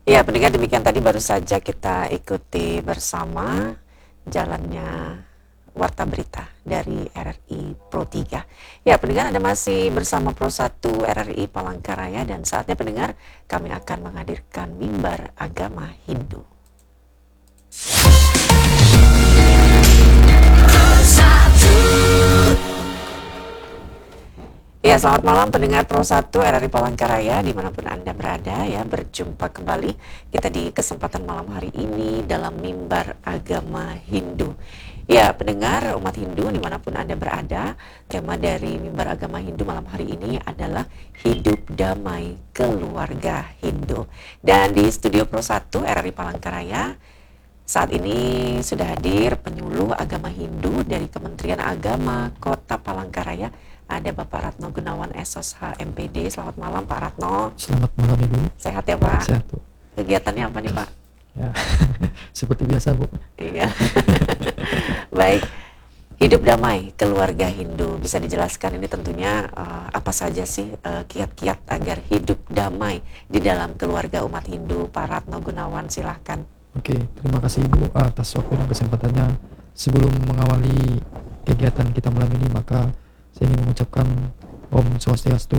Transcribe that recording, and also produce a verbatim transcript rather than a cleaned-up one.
Ya, pendengar, demikian tadi baru saja kita ikuti bersama jalannya Warta Berita dari R R I Pro tiga. Ya, pendengar, Anda masih bersama Pro satu R R I Palangkaraya dan saatnya pendengar kami akan menghadirkan mimbar agama Hindu. Ya, selamat malam pendengar Pro satu R R I Palangkaraya dimanapun Anda berada ya. Berjumpa kembali kita di kesempatan malam hari ini dalam mimbar agama Hindu. Ya, pendengar umat Hindu dimanapun Anda berada, tema dari mimbar agama Hindu malam hari ini adalah hidup damai keluarga Hindu. Dan di studio Pro satu R R I Palangkaraya saat ini sudah hadir penyuluh agama Hindu dari Kementerian Agama Kota Palangkaraya. Ada Bapak Ratno Gunawan S O S H M P D. Selamat malam Pak Ratno. Selamat malam Ibu. Sehat ya Pak? Sehat Bu. Kegiatannya apa nih Pak? Ya, seperti biasa Bu. Iya. Baik. Hidup damai keluarga Hindu. Bisa dijelaskan ini tentunya uh, apa saja sih uh, kiat-kiat agar hidup damai di dalam keluarga umat Hindu? Pak Ratno Gunawan, silahkan. Oke, terima kasih Ibu atas waktu dan kesempatannya. Sebelum mengawali kegiatan kita malam ini, maka saya ingin mengucapkan Om Swastiastu,